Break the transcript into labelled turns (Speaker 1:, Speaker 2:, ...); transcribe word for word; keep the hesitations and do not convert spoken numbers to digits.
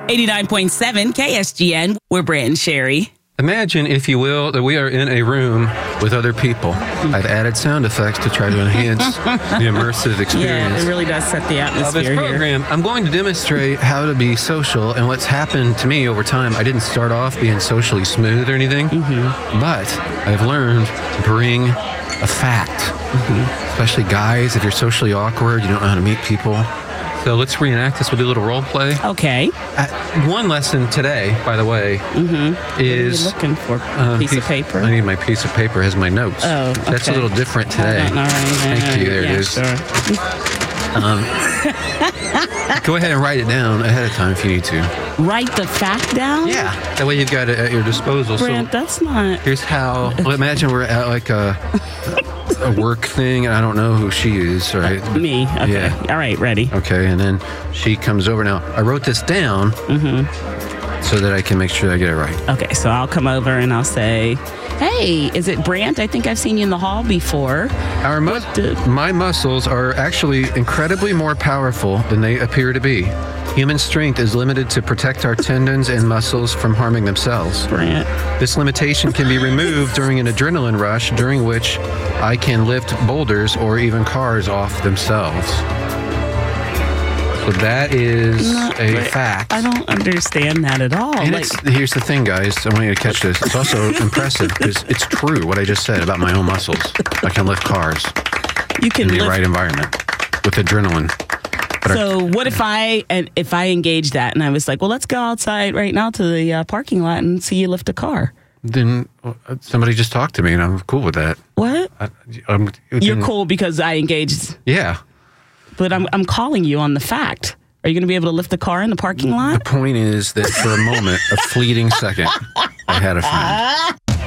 Speaker 1: eighty-nine point seven K S G N. We're Brant and Sherry.
Speaker 2: Imagine, if you will, that we are in a room with other people. I've added sound effects to try to enhance the immersive experience.
Speaker 1: Yeah, it really does set the
Speaker 2: Of
Speaker 1: atmosphere
Speaker 2: this
Speaker 1: here.
Speaker 2: program, I'm going to demonstrate how to be social and what's happened to me over time. I didn't start off being socially smooth or anything, mm-hmm. but I've learned to bring a fact. Mm-hmm. Especially guys, if you're socially awkward, you don't know how to meet people. So let's reenact this. We'll do a little role play.
Speaker 1: Okay.
Speaker 2: Uh, one lesson today, by the way,
Speaker 1: Mm-hmm.
Speaker 2: is...
Speaker 1: What are you looking for?
Speaker 2: um,
Speaker 1: piece of paper?
Speaker 2: I need my piece of paper. It has my notes.
Speaker 1: Oh, okay.
Speaker 2: That's a little different today.
Speaker 1: Hold on, all right,
Speaker 2: Thank you. There
Speaker 1: yeah,
Speaker 2: it is.
Speaker 1: Sure.
Speaker 2: Um, go ahead and write it down ahead of time if you need to.
Speaker 1: Write the fact down?
Speaker 2: Yeah. That way you've got it at your disposal.
Speaker 1: Brant,
Speaker 2: so
Speaker 1: that's not...
Speaker 2: here's how... Well, imagine we're at like a, a work thing, and I don't know who she is, right?
Speaker 1: Me. Okay.
Speaker 2: Yeah.
Speaker 1: All right, ready.
Speaker 2: Okay, and then she comes over. Now, I wrote this down
Speaker 1: Mm-hmm.
Speaker 2: so that I can make sure I get it right.
Speaker 1: Okay, so I'll come over and I'll say, hey, is it Brant? I think I've seen you in the hall before.
Speaker 2: Our mu-
Speaker 1: the-
Speaker 2: my muscles are actually incredibly more powerful than they appear to be. Human strength is limited to protect our tendons and muscles from harming themselves.
Speaker 1: Brant.
Speaker 2: This limitation can be removed during an adrenaline rush, during which I can lift boulders or even cars off themselves. So that is
Speaker 1: No,
Speaker 2: a
Speaker 1: but
Speaker 2: fact.
Speaker 1: I don't understand that at all.
Speaker 2: And
Speaker 1: Like,
Speaker 2: it's, here's the thing, guys. I want you to catch this. It's also impressive because it's true what I just said about my own muscles. I can lift cars
Speaker 1: you can
Speaker 2: in the
Speaker 1: lift.
Speaker 2: right environment with adrenaline. But our-
Speaker 1: So what if I and if I engaged that and I was like, well, let's go outside right now to the uh, parking lot and see you lift a car.
Speaker 2: then uh, somebody just talked to me, and I'm cool with that.
Speaker 1: What?
Speaker 2: I, I'm,
Speaker 1: You're
Speaker 2: then-
Speaker 1: cool because I engaged,
Speaker 2: Yeah.
Speaker 1: but I'm I'm calling you on the fact. Are you going to be able to lift the car in the parking
Speaker 2: The
Speaker 1: lot?
Speaker 2: point is that for a moment, a fleeting second, I had a friend.